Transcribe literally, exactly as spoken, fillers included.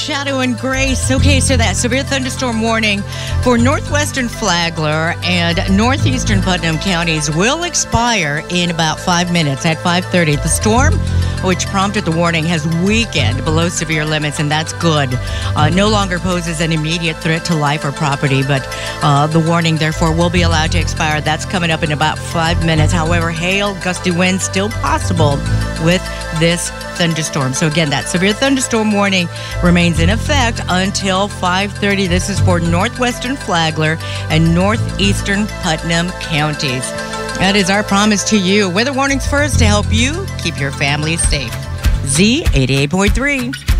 shadow and grace. Okay, so that severe thunderstorm warning for northwestern Flagler and northeastern Putnam counties will expire in about five minutes at five thirty. The storm, which prompted the warning, has weakened below severe limits, and that's good. Uh, no longer poses an immediate threat to life or property, but uh, the warning, therefore, will be allowed to expire. That's coming up in about five minutes. However, hail, gusty winds still possible with this thunderstorm. So again, that severe thunderstorm warning remains in effect until five thirty. This is for northwestern Flagler and northeastern Putnam counties. That is our promise to you. Weather warnings first to help you keep your family safe. Z eighty-eight point three.